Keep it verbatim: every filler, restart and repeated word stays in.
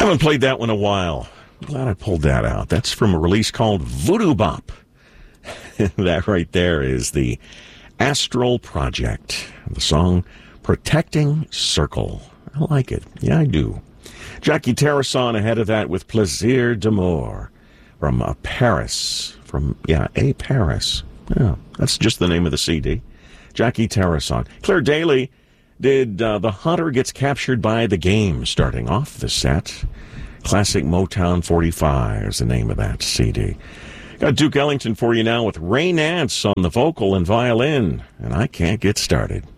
Haven't played that one in a while. I'm glad I pulled that out. That's from a release called Voodoo Bop. That right there is the Astral Project. The song Protecting Circle. I like it. Yeah, I do. Jackie Terrason ahead of that with Plaisir d'amour from uh, Paris. From, yeah, A Paris. Yeah, that's just the name of the C D. Jackie Terrason. Claire Daly did uh, The Hunter Gets Captured by the Game starting off the set. Classic Motown forty-five is the name of that C D. Got Duke Ellington for you now with Ray Nance on the vocal and violin, and I Can't Get Started.